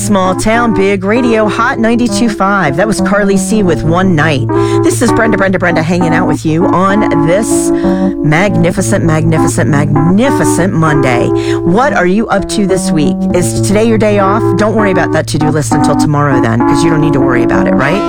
Small Town Big Radio Hot 92.5. That was Carly C with One Night. This is Brenda hanging out with you on this magnificent Monday. What are you up to this week? Is today your day off? Don't worry about that to-do list until tomorrow then, because you don't need to worry about it, right?